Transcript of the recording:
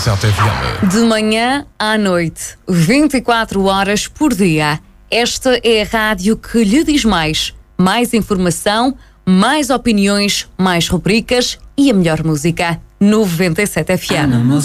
97 FM. De manhã à noite, 24 horas por dia. Esta é a rádio que lhe diz mais. Mais informação, mais opiniões, mais rubricas e a melhor música. 97 FM.